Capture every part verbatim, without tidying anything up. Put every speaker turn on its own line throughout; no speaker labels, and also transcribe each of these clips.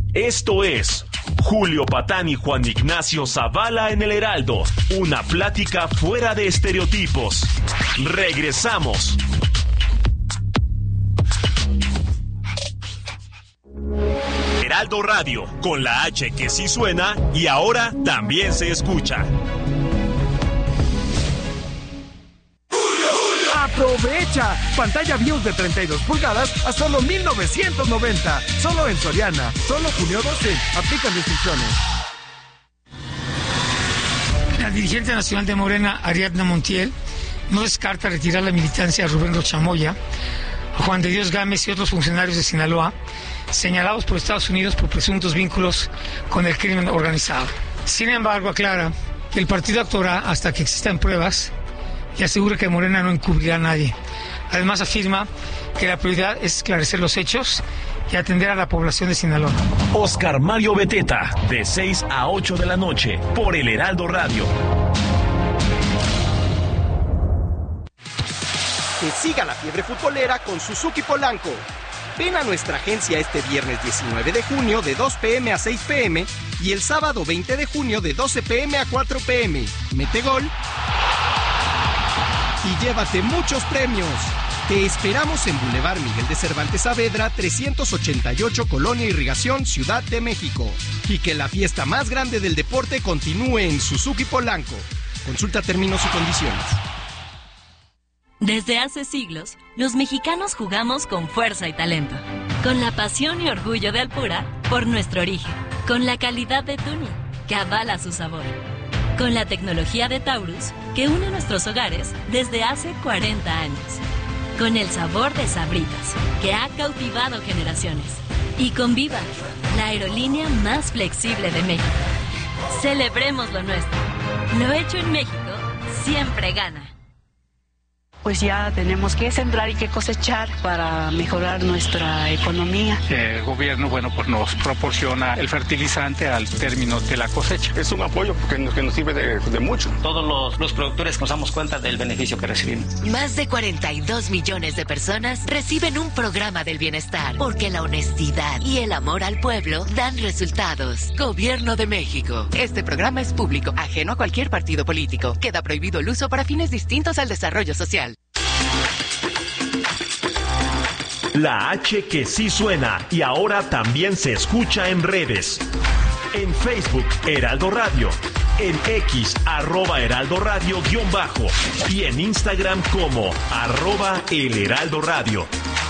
Esto es Julio Patán y Juan Ignacio Zavala en el Heraldo. Una plática fuera de estereotipos. Regresamos. Heraldo Radio, con la H que sí suena y ahora también se escucha.
¡Aprovecha! Pantalla B I O S de treinta y dos pulgadas a solo mil novecientos noventa. Solo en Soriana. Solo junio doce. Aplican restricciones.
La dirigente nacional de Morena, Ariadna Montiel, no descarta retirar la militancia a Rubén Rochamoya, a Juan de Dios Gámez y otros funcionarios de Sinaloa, señalados por Estados Unidos por presuntos vínculos con el crimen organizado. Sin embargo, aclara que el partido actuará hasta que existan pruebas y asegura que Morena no encubrirá a nadie. Además afirma que la prioridad es esclarecer los hechos y atender a la población de Sinaloa.
Oscar Mario Beteta, de seis a ocho de la noche, por el Heraldo Radio.
Que siga la fiebre futbolera con Suzuki Polanco. Ven a nuestra agencia este viernes diecinueve de junio de dos pm a seis pm y el sábado veinte de junio de doce pm a cuatro pm. Mete gol y llévate muchos premios. Te esperamos en Boulevard Miguel de Cervantes Saavedra, trescientos ochenta y ocho, Colonia Irrigación, Ciudad de México. Y que la fiesta más grande del deporte continúe en Suzuki Polanco. Consulta términos y condiciones.
Desde hace siglos, los mexicanos jugamos con fuerza y talento, con la pasión y orgullo de Alpura por nuestro origen, con la calidad de Tuni, que avala su sabor, con la tecnología de Taurus, que une nuestros hogares desde hace cuarenta años, con el sabor de Sabritas, que ha cautivado generaciones, y con Viva, la aerolínea más flexible de México. Celebremos lo nuestro. Lo hecho en México siempre gana.
Pues ya tenemos que sembrar y que cosechar para mejorar nuestra economía.
El gobierno, bueno, pues nos proporciona el fertilizante al término de la cosecha.
Es un apoyo que nos, que nos sirve de, de mucho.
Todos los, los productores nos damos cuenta del beneficio que recibimos.
Más de cuarenta y dos millones de personas reciben un programa del bienestar, porque la honestidad y el amor al pueblo dan resultados. Gobierno de México. Este programa es público, ajeno a cualquier partido político. Queda prohibido el uso para fines distintos al desarrollo social.
La H que sí suena y ahora también se escucha en redes. En Facebook, Heraldo Radio. En X, arroba Heraldo Radio guión bajo. Y en Instagram como arroba El Heraldo Radio.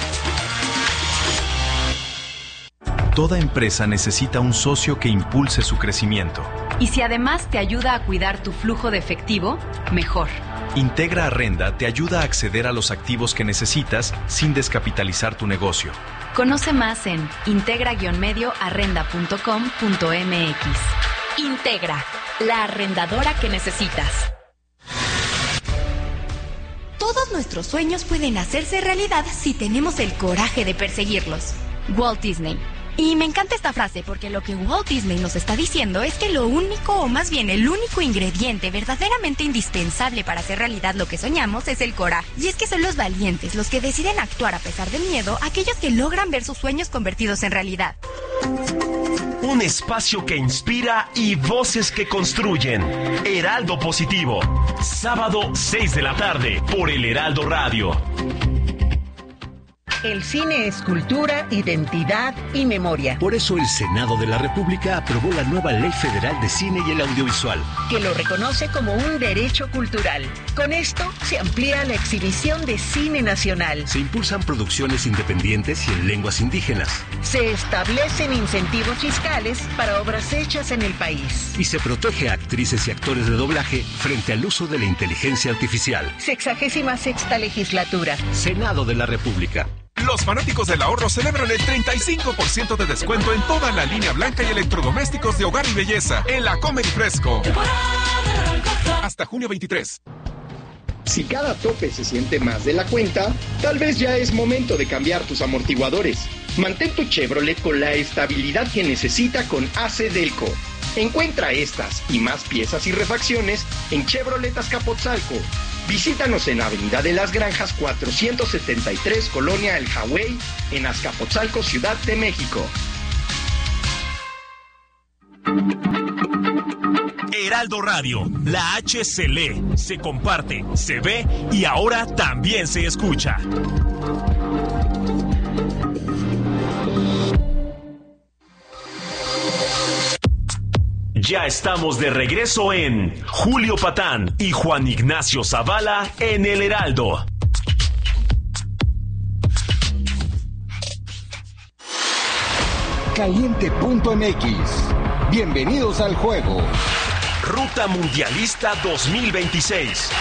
Toda empresa necesita un socio que impulse su crecimiento.
Y si además te ayuda a cuidar tu flujo de efectivo, mejor.
Integra Arrenda te ayuda a acceder a los activos que necesitas sin descapitalizar tu negocio.
Conoce más en integra medio arrenda punto com punto m x.
Integra, la arrendadora que necesitas.
Todos nuestros sueños pueden hacerse realidad si tenemos el coraje de perseguirlos. Walt Disney. Y me encanta esta frase porque lo que Walt Disney nos está diciendo es que lo único, o más bien el único ingrediente verdaderamente indispensable para hacer realidad lo que soñamos es el coraje. Y es que son los valientes los que deciden actuar a pesar del miedo, aquellos que logran ver sus sueños convertidos en realidad.
Un espacio que inspira y voces que construyen. Heraldo Positivo. Sábado, seis de la tarde, por el Heraldo Radio.
El cine es cultura, identidad y memoria.
Por eso el Senado de la República aprobó la nueva Ley Federal de Cine y el Audiovisual,
que lo reconoce como un derecho cultural. Con esto se amplía la exhibición de cine nacional.
Se impulsan producciones independientes y en lenguas indígenas.
Se establecen incentivos fiscales para obras hechas en el país.
Y se protege a actrices y actores de doblaje frente al uso de la inteligencia artificial.
Sexagésima sexta legislatura.
Senado de la República.
Los fanáticos del ahorro celebran el treinta y cinco por ciento de descuento en toda la línea blanca y electrodomésticos de hogar y belleza en la Comer y Fresco. Hasta junio veintitrés.
Si cada tope se siente más de la cuenta, tal vez ya es momento de cambiar tus amortiguadores. Mantén tu Chevrolet con la estabilidad que necesita con A C Delco. Encuentra estas y más piezas y refacciones en Chevrolet Azcapotzalco. Visítanos en Avenida de las Granjas cuatrocientos setenta y tres, Colonia El Hawái, en Azcapotzalco, Ciudad de México.
Heraldo Radio, la H se lee, se comparte, se ve y ahora también se escucha. Ya estamos de regreso en Julio Patán y Juan Ignacio Zavala en El Heraldo.
Caliente punto M X. Bienvenidos al juego.
Ruta Mundialista dos mil veintiséis.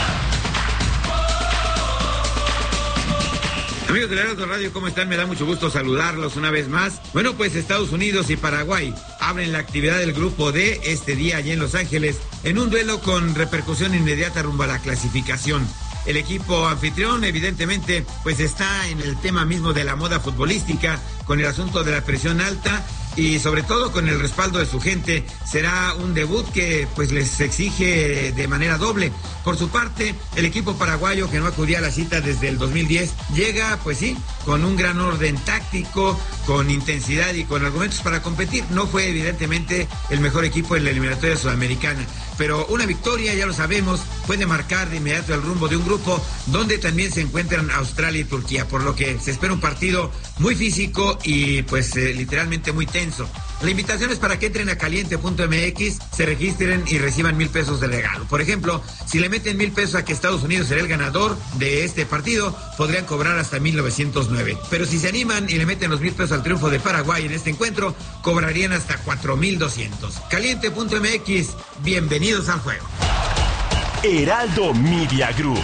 Amigos de Heraldo Radio, ¿cómo están? Me da mucho gusto saludarlos una vez más. Bueno, pues Estados Unidos y Paraguay abren la actividad del Grupo D este día allá en Los Ángeles, en un duelo con repercusión inmediata rumbo a la clasificación. El equipo anfitrión, evidentemente, pues está en el tema mismo de la moda futbolística, con el asunto de la presión alta y sobre todo con el respaldo de su gente. Será un debut que pues les exige de manera doble. Por su parte, el equipo paraguayo, que no acudía a la cita desde el dos mil diez, llega, pues sí, con un gran orden táctico, con intensidad y con argumentos para competir. No fue evidentemente el mejor equipo en la eliminatoria sudamericana, pero una victoria, ya lo sabemos, puede marcar de inmediato el rumbo de un grupo donde también se encuentran Australia y Turquía, por lo que se espera un partido muy físico y pues eh, literalmente muy tenso. La invitación es para que entren a caliente punto M X, se registren y reciban mil pesos de regalo. Por ejemplo, si le meten mil pesos a que Estados Unidos será el ganador de este partido, podrían cobrar hasta mil novecientos nueve. Pero si se animan y le meten los mil pesos al triunfo de Paraguay en este encuentro, cobrarían hasta cuatro mil doscientos. caliente punto M X, bienvenidos al juego.
Heraldo Media Group.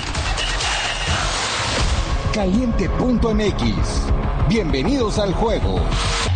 caliente punto M X, bienvenidos al juego.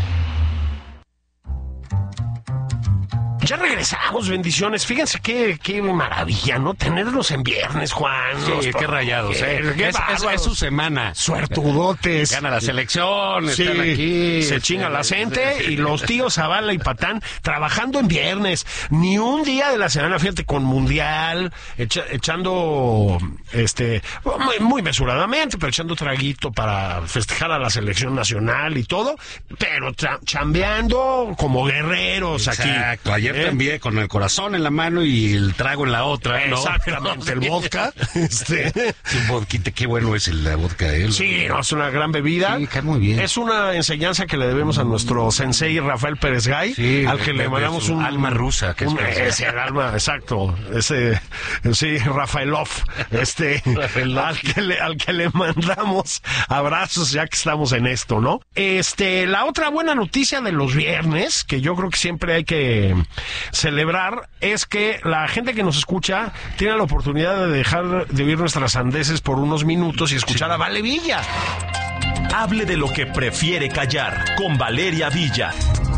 Ya regresamos, bendiciones. Fíjense qué, qué maravilla, ¿no? Tenerlos en viernes, Juan.
Sí, qué rayados, ¿eh?
Qué
es, es, es su semana.
Suertudotes.
Gana la selección,
sí,
están aquí.
Se chinga la gente y los tíos Zavala y Patán trabajando en viernes. Ni un día de la semana, fíjate, con mundial, echa, echando, este, muy, muy mesuradamente, pero echando traguito para festejar a la selección nacional y todo, pero tra- chambeando como guerreros.
Exacto.
Aquí.
Exacto, ayer ¿Eh? también con el corazón en la mano y el trago en la otra, ¿no?
Exactamente, el vodka. Este.
Sí, un vodquita, qué bueno es el vodka de él.
Sí, no, es una gran bebida.
Sí, cae muy bien.
Es una enseñanza que le debemos a nuestro sensei Rafael Pérez Gay,
sí,
al que le mandamos un...
alma rusa. Que
un,
es
ese, el alma, exacto. Ese, sí, Rafaelov. Este, Rafaelov. Al, que le, al que le mandamos abrazos ya que estamos en esto, ¿no? Este, la otra buena noticia de los viernes, que yo creo que siempre hay que celebrar, es que la gente que nos escucha tiene la oportunidad de dejar de oír nuestras sandeces por unos minutos y escuchar sí. a Vale Villa.
Hable de lo que prefiere callar con Valeria Villa.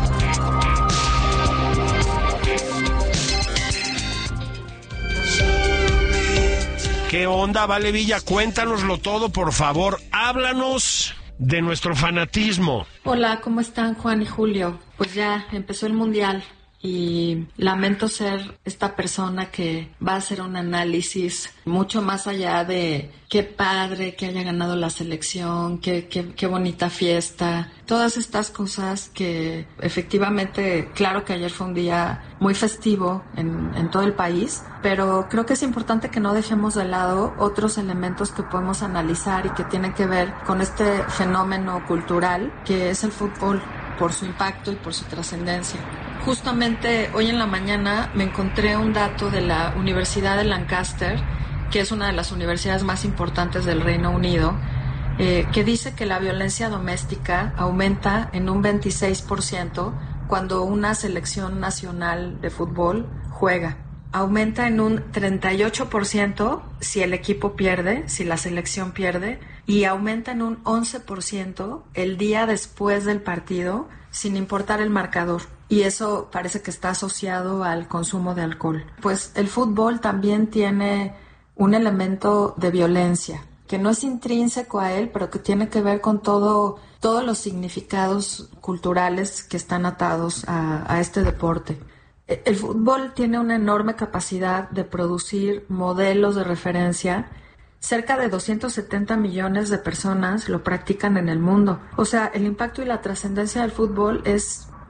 ¿Qué onda, Vale Villa? Cuéntanoslo todo, por favor. Háblanos de nuestro fanatismo.
Hola, ¿cómo están, Juan y Julio? Pues ya empezó el Mundial y lamento ser esta persona que va a hacer un análisis mucho más allá de qué padre que haya ganado la selección, qué, qué, qué bonita fiesta, todas estas cosas que efectivamente, claro que ayer fue un día muy festivo en, en todo el país, pero creo que es importante que no dejemos de lado otros elementos que podemos analizar y que tienen que ver con este fenómeno cultural que es el fútbol, por su impacto y por su trascendencia. Justamente hoy en la mañana me encontré un dato de la Universidad de Lancaster, que es una de las universidades más importantes del Reino Unido, eh, que dice que la violencia doméstica aumenta en un veintiséis por ciento cuando una selección nacional de fútbol juega. Aumenta en un treinta y ocho por ciento si el equipo pierde, si la selección pierde, y aumenta en un once por ciento el día después del partido, sin importar el marcador. Y eso parece que está asociado al consumo de alcohol. Pues el fútbol también tiene un elemento de violencia, que no es intrínseco a él, pero que tiene que ver con todo, todos los significados culturales que están atados a, a este deporte. El fútbol tiene una enorme capacidad de producir modelos de referencia. Cerca de doscientos setenta millones de personas lo practican en el mundo. O sea, el impacto y la trascendencia del fútbol es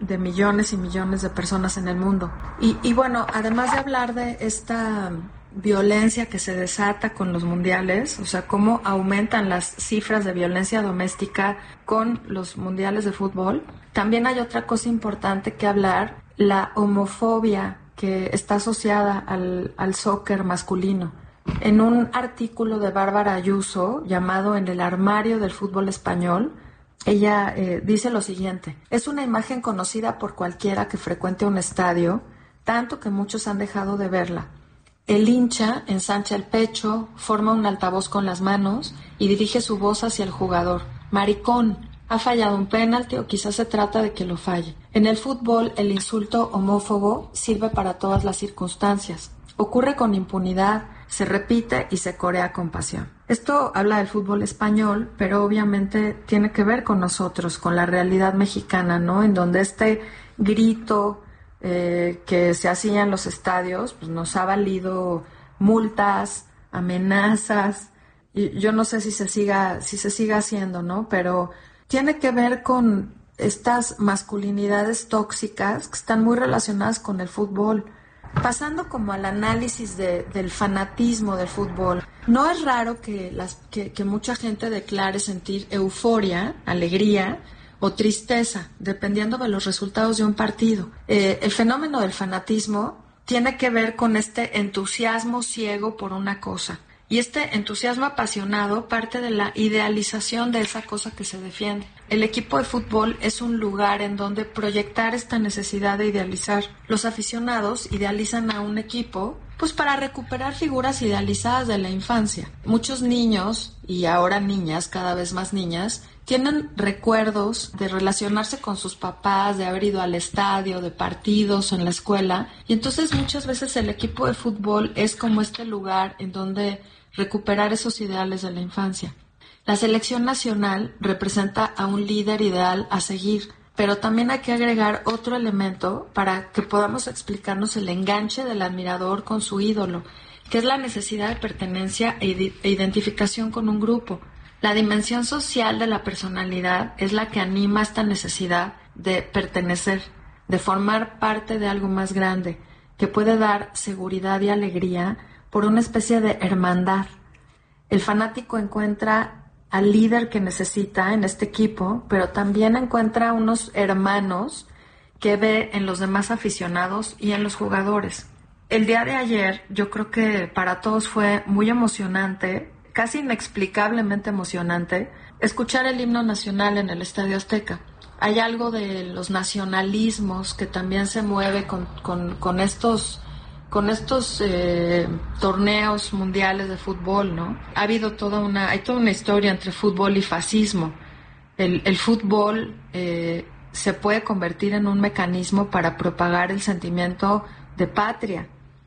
de millones y millones de personas en el mundo. Y, y bueno, además de hablar de esta violencia que se desata con los mundiales, o sea, cómo aumentan las cifras de violencia doméstica con los mundiales de fútbol, también hay otra cosa importante que hablar, la homofobia que está asociada al, al soccer masculino. En un artículo de Bárbara Ayuso llamado En el armario del fútbol español, ella eh, dice lo siguiente: es una imagen conocida por cualquiera que frecuente un estadio, tanto que muchos han dejado de verla. El hincha ensancha el pecho, forma un altavoz con las manos y dirige su voz hacia el jugador. Maricón, ha fallado un penalti o quizás se trata de que lo falle. En el fútbol, el insulto homófobo sirve para todas las circunstancias. Ocurre con impunidad, se repite y se corea con pasión. Esto habla del fútbol español, pero obviamente tiene que ver con nosotros, con la realidad mexicana, ¿no? En donde este grito eh, que se hacía en los estadios, pues nos ha valido multas, amenazas, y yo no sé si se siga, si se siga haciendo, ¿no? Pero tiene que ver con estas masculinidades tóxicas que están muy relacionadas con el fútbol. Pasando como al análisis de, del fanatismo del fútbol, no es raro que, las, que, que mucha gente declare sentir euforia, alegría o tristeza, dependiendo de los resultados de un partido. Eh, el fenómeno del fanatismo tiene que ver con este entusiasmo ciego por una cosa. Y este entusiasmo apasionado parte de la idealización de esa cosa que se defiende. El equipo de fútbol es un lugar en donde proyectar esta necesidad de idealizar. Los aficionados idealizan a un equipo pues para recuperar figuras idealizadas de la infancia. Muchos niños, y ahora niñas, cada vez más niñas, tienen recuerdos de relacionarse con sus papás, de haber ido al estadio, de partidos en la escuela. Y entonces muchas veces el equipo de fútbol es como este lugar en donde recuperar esos ideales de la infancia. La selección nacional representa a un líder ideal a seguir, pero también hay que agregar otro elemento para que podamos explicarnos el enganche del admirador con su ídolo, que es la necesidad de pertenencia e identificación con un grupo. La dimensión social de la personalidad es la que anima esta necesidad de pertenecer, de formar parte de algo más grande, que puede dar seguridad y alegría por una especie de hermandad. El fanático encuentra al líder que necesita en este equipo, pero también encuentra unos hermanos que ve en los demás aficionados y en los jugadores. El día de ayer yo creo que para todos fue muy emocionante, casi inexplicablemente emocionante, escuchar el himno nacional en el Estadio Azteca. Hay algo de los nacionalismos que también se mueve con, con, con estos... con estos eh, torneos mundiales de fútbol, ¿no? Ha habido toda una, hay toda una historia entre fútbol y fascismo. El, el fútbol eh, se puede convertir en un mecanismo para propagar el sentimiento de patria,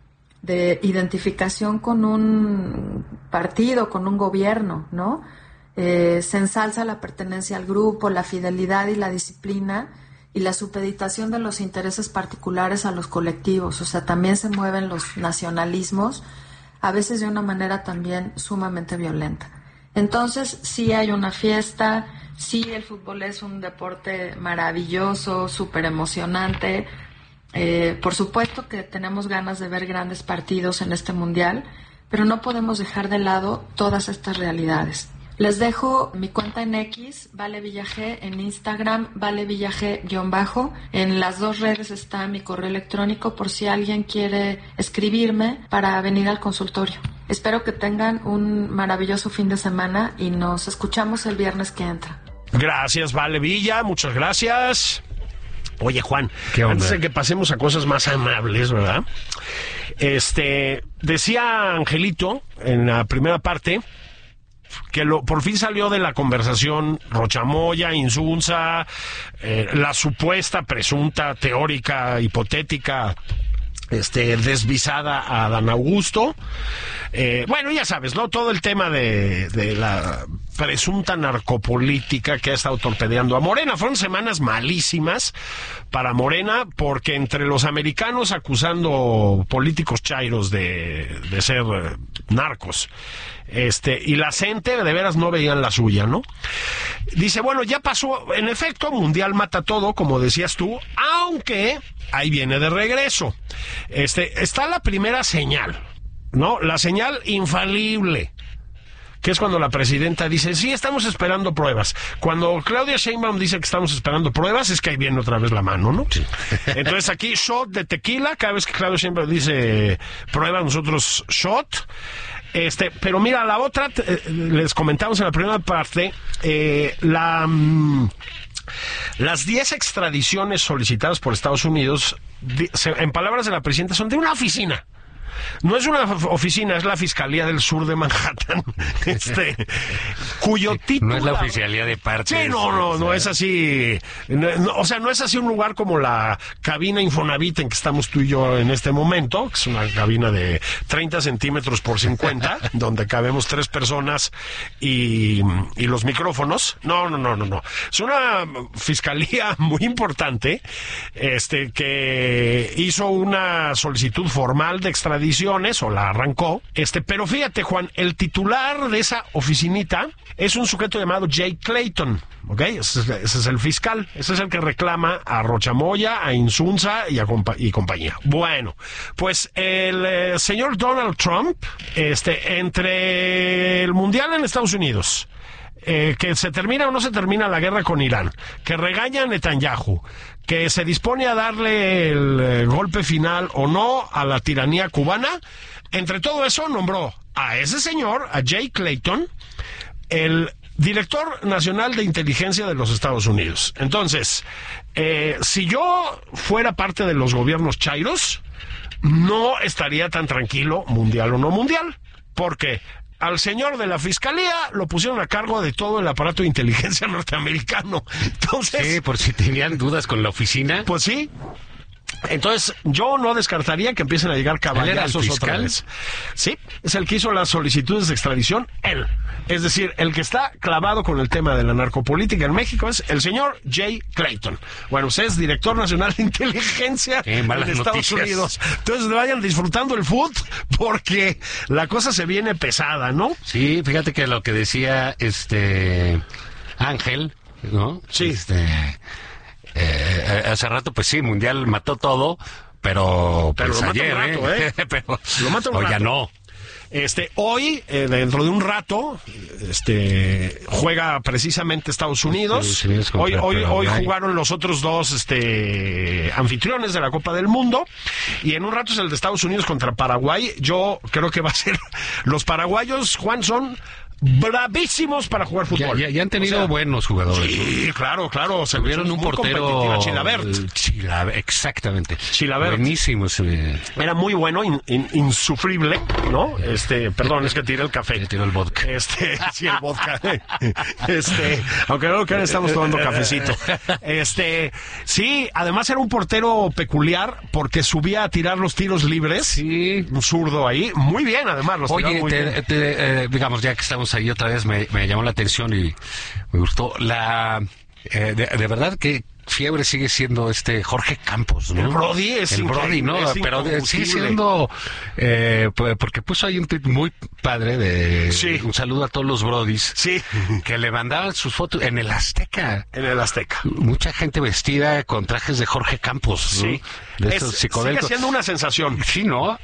de identificación con un partido, con un gobierno, ¿no? Eh, se ensalza la pertenencia al grupo, la fidelidad y la disciplina, y la supeditación de los intereses particulares a los colectivos. O sea, también se mueven los nacionalismos, a veces de una manera también sumamente violenta. Entonces, sí hay una fiesta, sí el fútbol es un deporte maravilloso, súper emocionante. Eh, por supuesto que tenemos ganas de ver grandes partidos en este mundial, pero no podemos dejar de lado todas estas realidades. Les dejo mi cuenta en X, Vale Villagé, en Instagram, Vale Villagé-bajo. En las dos redes está mi correo electrónico por si alguien quiere escribirme para venir al consultorio. Espero que tengan un maravilloso fin de semana y nos escuchamos el viernes que entra.
Gracias, Vale Villa, muchas gracias. Oye, Juan, antes de que pasemos a cosas más amables, ¿verdad? Este, decía Angelito en la primera parte que lo, por fin salió de la conversación Rochamoya, Insunza, eh, la supuesta, presunta, teórica, hipotética este, desvisada a Dan Augusto. Eh, bueno, ya sabes, ¿no? Todo el tema de, de la presunta narcopolítica que ha estado torpedeando a Morena. Fueron semanas malísimas para Morena, porque entre los americanos acusando políticos chairos de, de ser eh, narcos, este, y la gente de veras no veían la suya, ¿no? Dice, bueno, ya pasó, en efecto, Mundial mata todo, como decías tú, aunque ahí viene de regreso. Este, está la primera señal, ¿no? La señal infalible, que es cuando la presidenta dice, sí, estamos esperando pruebas. Cuando Claudia Sheinbaum dice que estamos esperando pruebas, es que ahí viene otra vez la mano, ¿no? Sí. Entonces aquí, shot de tequila, cada vez que Claudia Sheinbaum dice prueba, nosotros shot. Este, pero mira, la otra, eh, les comentamos en la primera parte, eh, la... Mm, las diez extradiciones solicitadas por Estados Unidos, di, se, en palabras de la presidenta, son de una oficina. No es una oficina, es la Fiscalía del Sur de Manhattan, este, cuyo título...
No es la Oficialía de Partes.
Sí, no, no, no es así, no, no, o sea, no es así un lugar como la cabina Infonavit en que estamos tú y yo en este momento, que es una cabina de treinta centímetros por cincuenta, donde cabemos tres personas y, y los micrófonos. No, no, no, no, no. Es una fiscalía muy importante, este, que hizo una solicitud formal de extradición, o la arrancó, este, pero fíjate, Juan, el titular de esa oficinita es un sujeto llamado Jay Clayton, ¿ok? Ese, ese es el fiscal, ese es el que reclama a Rochamoya, a Insunza y a compa y compañía. Bueno, pues el eh, señor Donald Trump, este, entre el Mundial en Estados Unidos, Eh, que se termina o no se termina la guerra con Irán, que regaña a Netanyahu, que se dispone a darle el eh, golpe final o no a la tiranía cubana, entre todo eso nombró a ese señor, a Jay Clayton, el director nacional de inteligencia de los Estados Unidos. Entonces, eh, si yo fuera parte de los gobiernos chairos, no estaría tan tranquilo, mundial o no mundial, porque al señor de la fiscalía lo pusieron a cargo de todo el aparato de inteligencia norteamericano. Entonces,
sí, por si tenían dudas con la oficina.
Pues sí. Entonces, yo no descartaría que empiecen a llegar caballazos otra vez. Sí, es el que hizo las solicitudes de extradición, él. Es decir, el que está clavado con el tema de la narcopolítica en México es el señor Jay Clayton. Bueno, usted es director nacional de inteligencia en Estados noticias. Unidos. Entonces, vayan disfrutando el food, porque la cosa se viene pesada, ¿no?
Sí, fíjate que lo que decía este Ángel, ¿no?
Sí.
Este... Eh, hace rato, pues sí, Mundial mató todo, pero,
pero
pues
lo
ayer,
mata un rato, ¿eh?
¿eh? pero
lo mata un
o
rato.
ya no.
Este, hoy, eh, dentro de un rato, este, juega precisamente Estados Unidos. Sí, sí, hoy, hoy, hoy jugaron los otros dos, este, anfitriones de la Copa del Mundo. Y en un rato es el de Estados Unidos contra Paraguay. Yo creo que va a ser, los paraguayos, Juan, son bravísimos para jugar fútbol.
Ya, ya, ya han tenido o sea, buenos jugadores.
Sí, claro, claro.
Se tuvieron un portero
Chilabert.
Chilabert, exactamente.
Chilabert.
Buenísimo. Ese...
Era muy bueno, in, in, insufrible, ¿no? Este, perdón, es que tiré el café.
Le tiró el vodka.
Este, sí, el vodka. Este, aunque creo que ahora estamos tomando cafecito. Este, sí, además era un portero peculiar porque subía a tirar los tiros libres.
Sí.
Un zurdo ahí. Muy bien, además. Los
Oye,
muy
te,
bien.
Te, eh, digamos, ya que estamos ahí otra vez, me, me llamó la atención y me gustó la eh, de, de verdad que fiebre sigue siendo este Jorge Campos, ¿no?
El Brody es
el Brody, ¿no?
Es
pero de, sigue siendo eh, porque puso ahí un tweet muy padre de
sí.
un saludo a todos los Brodis,
sí,
que le mandaban sus fotos en el Azteca,
en el Azteca,
mucha gente vestida con trajes de Jorge Campos, ¿no?
Sí.
De estos
es,
psicodélicos.
Sigue siendo una sensación.
Sí, ¿no?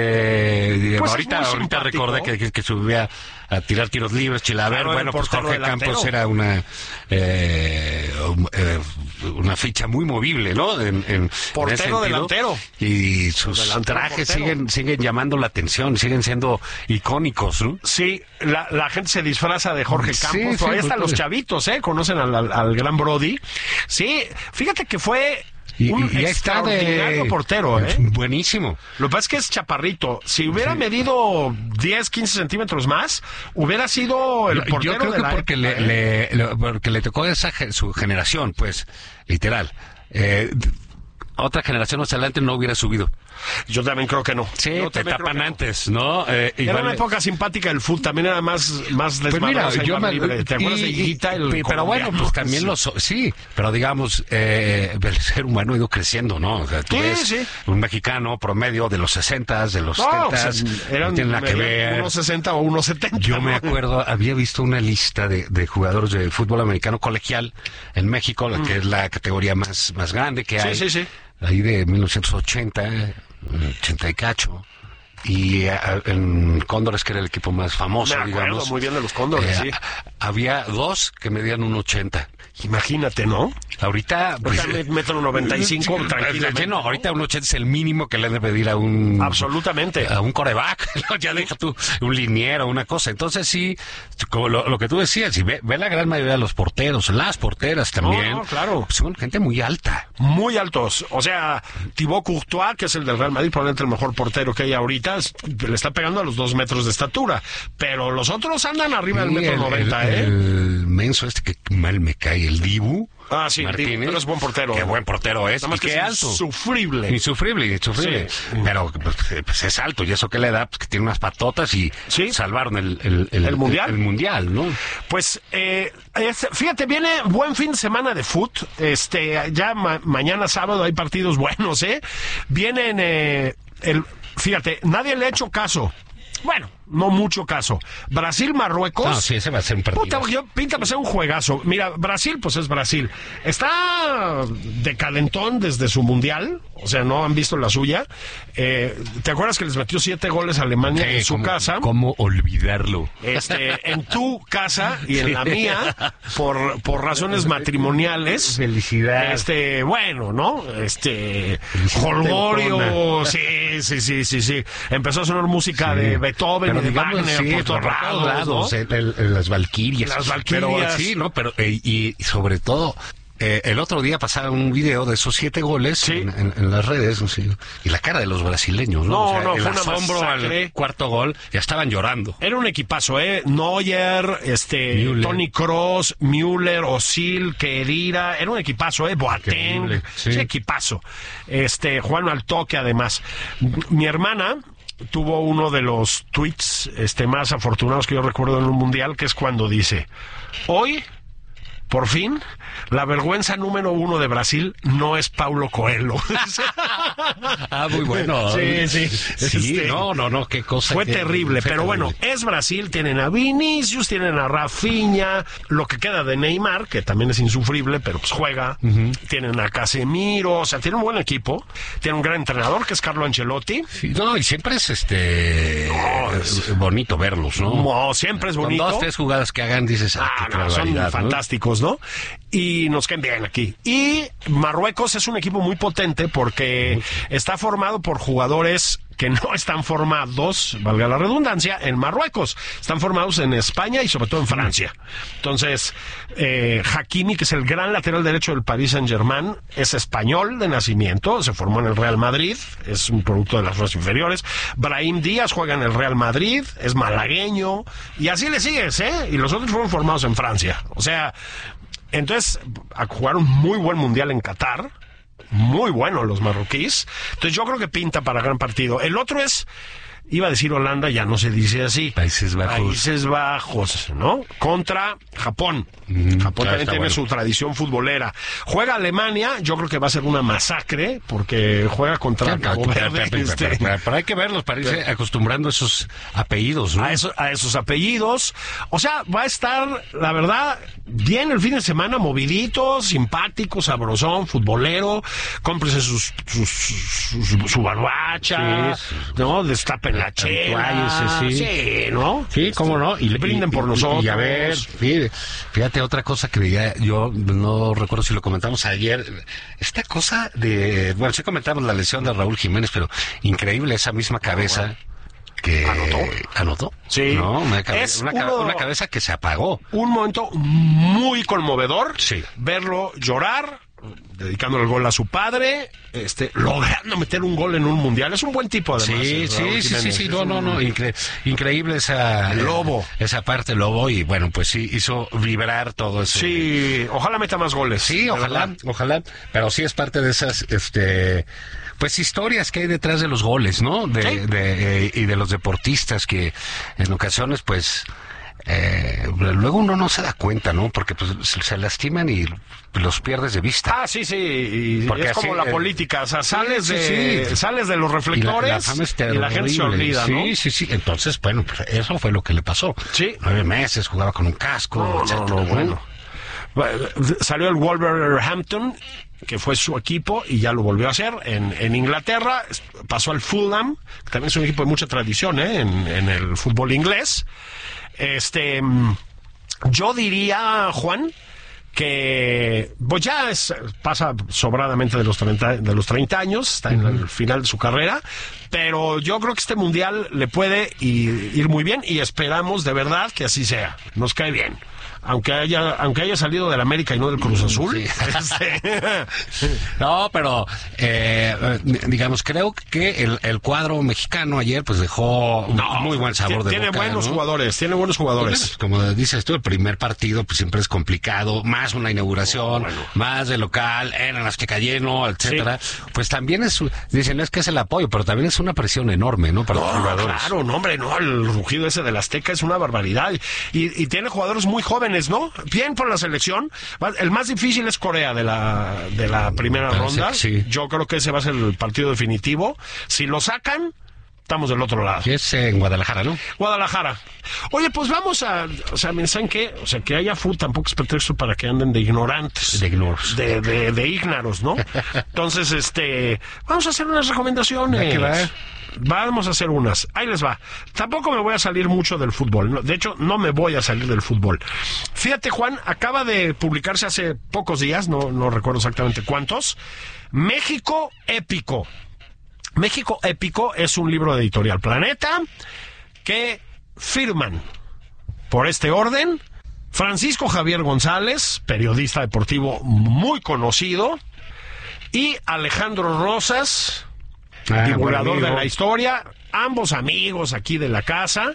Este,
pues
ahorita, ahorita recordé que, que, que subía a tirar tiros libres, Chilabert. Claro, bueno, pues Jorge delantero. Campos era una eh, eh, una ficha muy movible, ¿no? En, en,
portero
en
delantero.
Y sus delantero, trajes portero. siguen siguen llamando la atención, siguen siendo icónicos, ¿no?
Sí, la, la gente se disfraza de Jorge Campos. Sí, sí, ahí están los chavitos, ¿eh? Conocen al, al, al gran Brody. Sí, fíjate que fue...
Y,
un
y
extraordinario
de...
portero, ¿eh?
Buenísimo.
Lo que pasa es que es chaparrito. Si hubiera sí. medido diez, quince centímetros más, hubiera sido el portero.
Yo creo
de
que
la
porque,
época,
le,
¿eh?
le, porque le tocó esa su generación, pues, literal. Eh, otra generación más adelante no hubiera subido.
Yo también creo que no.
Sí,
Yo
te tapan
no.
antes, ¿no? Eh,
Era
igual...
una época simpática el fútbol, también era más, más
pues
desmadrosa
mira, yo
y más
me...
libre. ¿Te acuerdas
y,
de Higuita, el
y, Pero bueno, pues también los... Sí, pero digamos, eh, el ser humano ha ido creciendo, ¿no? O sea, tú
sí,
ves
sí.
un mexicano promedio de los sesentas, de los
no,
setentas,
o sea, eran,
no tiene nada que ver.
uno sesenta o uno setenta.
Yo
¿no?
me acuerdo, había visto una lista de, de jugadores de fútbol americano colegial en México, la que es la categoría más, más grande que hay.
Sí, sí, sí.
Ahí de mil novecientos ochenta, ochenta y cacho. Y eh, en Cóndores, que era el equipo más famoso,
me acuerdo digamos,
muy
bien de los Cóndores,
eh,
sí.
Había dos que medían un ochenta.
Imagínate, ¿no?
Ahorita...
Pues, metro noventa y cinco, tranquilamente.
No, ahorita un ochenta es el mínimo que le han de pedir a un...
Absolutamente.
A un coreback. Ya deja tú un liniero, una cosa. Entonces sí, como lo, lo que tú decías, y ve, ve la gran mayoría de los porteros, las porteras también.
No, no, claro.
Pues son gente muy alta.
Muy altos. O sea, Thibaut Courtois, que es el del Real Madrid, probablemente el mejor portero que hay ahorita, le está pegando a los dos metros de estatura. Pero los otros andan arriba del metro noventa, ¿eh?
El menso este que mal me cae, el Dibu.
Ah, sí,
Martínez,
pero es buen portero.
Qué buen portero es.
Nada más
y
que
qué
es
alto.
Insufrible.
Insufrible, insufrible. Sí. Pero pues, pues es alto. Y eso que le da, pues que tiene unas patotas y
¿sí?
salvaron el, el, el,
¿El mundial.
El, el mundial, ¿no?
Pues, eh, es, fíjate, viene buen fin de semana de fut. Este, ya ma- mañana sábado hay partidos buenos, ¿eh? Vienen, eh, el, fíjate, nadie le ha hecho caso. Bueno, no mucho caso. Brasil-Marruecos.
No, sí, ese va a ser un partido.
Puta, yo, pinta para ser un juegazo. Mira, Brasil, pues es Brasil. Está de calentón desde su mundial. O sea, no han visto la suya. Eh, ¿Te acuerdas que les metió siete goles a Alemania
sí,
en su
¿cómo,
casa?
¿Cómo olvidarlo?
Este, en tu casa y en
sí.
la mía, por, por razones matrimoniales.
Felicidad.
Este, bueno, ¿no? Este, jolgorio. Sí, sí, sí, sí, sí. Empezó a sonar música sí. de Beethoven
pero
y de
digamos,
Wagner
sí,
por todos lados,
lados,
¿no?
el, el, el, las valquirias.
Las valquirias.
Pero sí, ¿no? Pero, eh, y, y sobre todo... Eh, el otro día pasaba un video de esos siete goles sí. en, en, en las redes, sí, y la cara de los brasileños, ¿no?
No,
o sea,
no,
el
fue una
asombro
masacre.
Al cuarto gol, ya estaban llorando.
Era un equipazo, ¿eh? Neuer, este, Müller. Toni Kroos, Müller, Özil, Khedira, era un equipazo, ¿eh? Boateng, sí. sí, equipazo. Este, Juan al toque, además. Mi hermana tuvo uno de los tweets, este, más afortunados que yo recuerdo en un mundial, que es cuando dice, hoy... Por fin, la vergüenza número uno de Brasil no es Paulo Coelho.
Ah, muy bueno.
Sí, sí.
Sí, este, no, no, no, qué cosa.
Fue
que,
terrible, fue pero terrible. Bueno, es Brasil, tienen a Vinicius, tienen a Rafinha, lo que queda de Neymar, que también es insufrible, pero pues juega, uh-huh. tienen a Casemiro, o sea, tienen un buen equipo, tienen un gran entrenador que es Carlo Ancelotti.
Sí, no, y siempre es este no, es, bonito verlos, ¿no?
No, siempre es bonito.
Con dos, tres jugadas que hagan, dices, ah,
ah
qué
no, son
¿no?
fantásticos, ¿no? Y nos caen bien aquí. Y Marruecos es un equipo muy potente porque está formado por jugadores que no están formados, valga la redundancia, en Marruecos. Están formados en España y sobre todo en Francia. Entonces, eh, Hakimi, que es el gran lateral derecho del Paris Saint-Germain, es español de nacimiento, se formó en el Real Madrid, es un producto de las fuerzas inferiores. Brahim Díaz juega en el Real Madrid, es malagueño, y así le sigues, ¿eh? Y los otros fueron formados en Francia. O sea... Entonces, a jugar un muy buen mundial en Qatar, muy bueno los marroquíes. Entonces yo creo que pinta para gran partido. El otro es, iba a decir Holanda, ya no se dice así.
Países Bajos.
Países Bajos, ¿no? Contra Japón.
Mm,
Japón
claro,
también tiene
bueno.
su tradición futbolera. Juega Alemania, yo creo que va a ser una masacre, porque juega contra Cabo Verde.
Pero,
este,
pero, pero, pero hay que verlos, parece, acostumbrando a esos apellidos, ¿no?
A, eso, a esos apellidos. O sea, va a estar, la verdad, bien el fin de semana, movidito, simpático, sabrosón, futbolero. Cómprese sus, sus, sus, su, su barbacha, sí, ¿no? Destapen la chela.
Sí, sí.
sí, ¿no?
Sí, cómo no.
Y le brinden por
y,
nosotros.
Y a ver, fíjate, fíjate otra cosa que veía, yo no recuerdo si lo comentamos ayer, esta cosa de, bueno, sí comentamos la lesión de Raúl Jiménez, pero increíble esa misma cabeza. Oh, bueno. Que
anotó.
anotó.
Sí.
¿No? Una, cabe-
es
una,
uno,
una cabeza que se apagó.
Un momento muy conmovedor.
Sí.
Verlo llorar, dedicándole el gol a su padre, este, logrando meter un gol en un mundial. Es un buen tipo, además.
Sí, sí, sí, sí, sí, no, no, no, incre- increíble esa...
El lobo.
Eh, esa parte lobo, y bueno, pues sí, hizo vibrar todo eso.
Sí, ojalá meta más goles.
Sí, ojalá,
verdad.
ojalá, pero sí es parte de esas, este... pues historias que hay detrás de los goles, ¿no? De,
¿Sí?
de, eh, y de los deportistas que en ocasiones, pues... Eh, luego uno no se da cuenta, ¿no? Porque pues se lastiman y los pierdes de vista.
Ah, sí, sí, y
Porque
es como
así,
la
eh,
política, o sea, sales
sí,
de
sí.
sales de los
Y la,
reflectores
la fama es
y la gente se
terrible.
olvida, ¿no?
Sí, sí, sí. Entonces, bueno, pues eso fue lo que le pasó.
Sí.
Nueve meses, jugaba con un casco,
No,
etcétera,
no, no, bueno. Salió el Wolverhampton, que fue su equipo, y ya lo volvió a hacer en, en Inglaterra. Pasó al Fulham, que también es un equipo de mucha tradición, ¿eh? en, en el fútbol inglés. Este, yo diría, Juan, que pues ya es, pasa sobradamente de los treinta, de los treinta años, está en el final de su carrera, pero yo creo que este mundial le puede ir, ir muy bien, y esperamos de verdad que así sea. Nos cae bien. Aunque haya, aunque haya salido del América y no del Cruz Azul.
Sí.
Este...
No, pero eh, digamos, creo que el, el cuadro mexicano ayer pues dejó
no,
muy buen sabor de
tiene
boca.
buenos
¿no?
jugadores, tiene buenos jugadores.
Pues, como dices tú, el primer partido pues siempre es complicado, más una inauguración,
oh, bueno.
más de local, eran las que cayeno, etcétera.
Sí.
Pues también es, dicen, es que es el apoyo, pero también es una presión enorme, ¿no? Para
No,
los jugadores.
claro, no, hombre, no, el rugido ese del Azteca es una barbaridad. Y, y tiene jugadores muy jóvenes, ¿no? Bien por la selección. El más difícil es Corea de la, de la primera
Parece
ronda.
que sí.
Yo creo que ese va a ser el partido definitivo. Si lo sacan, estamos del otro lado.
Que es en Guadalajara, ¿no?
Guadalajara. Oye, pues vamos a... O sea, ¿saben qué? O sea, que haya fútbol tampoco es pretexto para que anden de ignorantes.
De ignoros.
De, de, de ígnaros, ¿no? Entonces, este... Vamos a hacer unas recomendaciones.
¿Ya que va?
Vamos a hacer unas. Ahí les va. Tampoco me voy a salir mucho del fútbol. No, de hecho, no me voy a salir del fútbol. Fíjate, Juan, acaba de publicarse hace pocos días, no, no recuerdo exactamente cuántos, México Épico. México Épico es un libro de Editorial Planeta que firman por este orden Francisco Javier González, periodista deportivo muy conocido, y Alejandro Rosas,
Ah,
divulgador
buen
de la historia, ambos amigos aquí de la casa.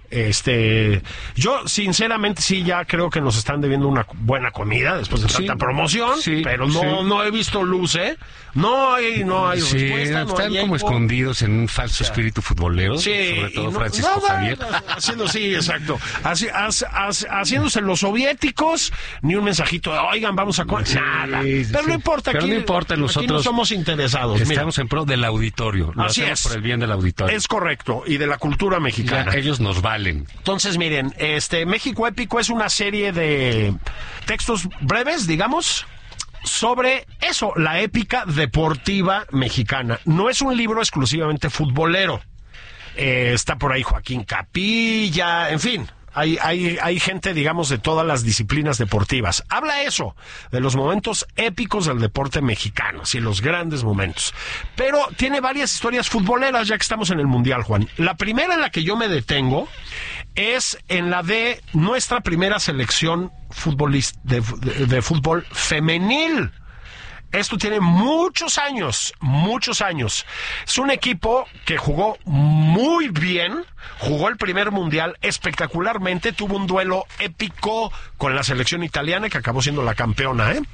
Este, yo sinceramente sí ya creo que nos están debiendo una buena comida después de
Sí,
tanta promoción,
sí,
pero no,
sí.
no he visto luz, ¿eh? No hay, no hay
Sí,
respuesta, no
están
hay
como
eco.
escondidos en un falso espíritu futbolero,
Sí,
sobre
y
todo
no-
Francisco
nada,
Javier.
haciendo, sí, exacto. Haci- hac- hac- haciéndose los soviéticos, ni un mensajito de, oigan, vamos a... co-".
Sí,
Nada.
sí,
Pero
sí.
no importa,
Pero
aquí,
no importa,
aquí
nosotros
no somos interesados. mira.
Estamos en pro del auditorio. Lo
Así
hacemos
es.
por el bien del auditorio.
Es correcto, y de la cultura
Ya,
mexicana.
ellos nos valen.
Entonces, miren, este México Épico es una serie de textos breves, digamos, sobre eso, la épica deportiva mexicana. No es un libro exclusivamente futbolero. Eh, está por ahí Joaquín Capilla, en fin. Hay, hay, hay gente, digamos, de todas las disciplinas deportivas. Habla eso, de los momentos épicos del deporte mexicano, sí, los grandes momentos. Pero tiene varias historias futboleras, ya que estamos en el Mundial, Juan. La primera en la que yo me detengo es en la de nuestra primera selección futbolista, de, de, de fútbol femenil. Esto tiene muchos años, muchos años. Es un equipo que jugó muy bien, jugó el primer mundial espectacularmente, tuvo un duelo épico con la selección italiana que acabó siendo la campeona, ¿eh?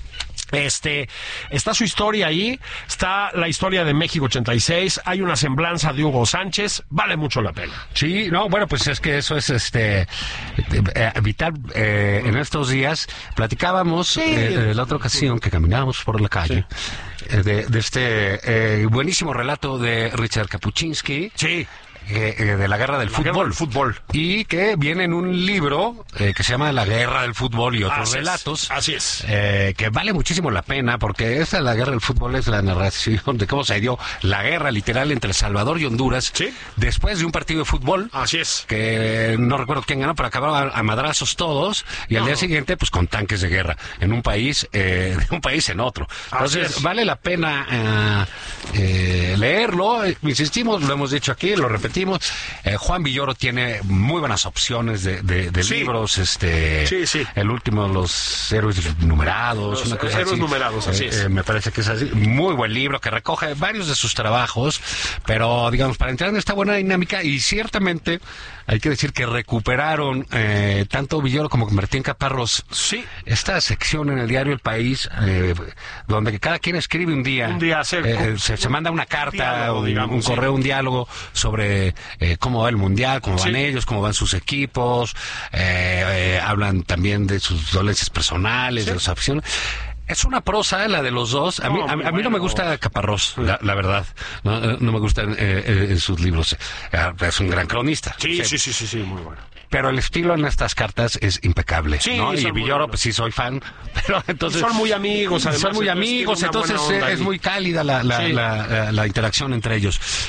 Este, está su historia ahí, está la historia de México ochenta y seis, hay una semblanza de Hugo Sánchez, vale mucho la pena.
Sí, no, bueno, pues es que eso es este eh, vital. Eh, en estos días platicábamos
Sí.
eh, en la otra ocasión que caminábamos por la calle eh, de, de este eh, buenísimo relato de Richard Kapuscinski.
Sí.
Eh, eh, de la guerra del
La
fútbol.
guerra del fútbol.
Y que viene en un libro eh, que se llama La guerra del fútbol y otros
Así es,
relatos.
así es.
Eh, que vale muchísimo la pena porque esta La guerra del fútbol es la narración de cómo se dio la guerra literal entre El Salvador y Honduras.
Sí.
Después de un partido de fútbol.
Así es.
Que no recuerdo quién ganó, pero acabaron a, a madrazos todos. Y al
No.
día siguiente, pues con tanques de guerra. En un país, eh, de un país en otro.
Así
Entonces,
es.
vale la pena eh, eh, leerlo. Eh, insistimos, lo hemos dicho aquí, lo repetimos. Eh, Juan Villoro tiene muy buenas opciones de, de, de sí. libros. Este,
sí, sí.
El último, Los héroes numerados.
Los
una cosa
héroes
así.
numerados, así
eh,
es.
Eh, me parece que es así. Muy buen libro que recoge varios de sus trabajos, pero digamos, para entrar en esta buena dinámica, y ciertamente hay que decir que recuperaron eh, tanto Villoro como Martín Caparrós
sí.
esta sección en el diario El País, eh, donde cada quien escribe un día,
un día hacer,
eh, se, se manda una carta,
diálogo,
un,
digamos,
un correo,
sí.
un diálogo sobre eh, cómo va el mundial, cómo van
sí.
ellos, cómo van sus equipos, eh, eh, hablan también de sus dolencias personales, sí. de sus aficiones. Es una prosa, la de los dos. A mí, no, a, a mí bueno. no me gusta Caparrós, la, la verdad. No, no me gustan eh, eh, sus libros. Es un gran cronista.
Sí, sí, sí, sí, sí, muy bueno.
Pero el estilo en estas cartas es impecable,
sí,
¿no? Y Villoro, pues sí soy fan, pero entonces...
Y son muy amigos, además.
Son muy amigos, entonces es muy cálida la, la, sí. la, la, la interacción entre ellos.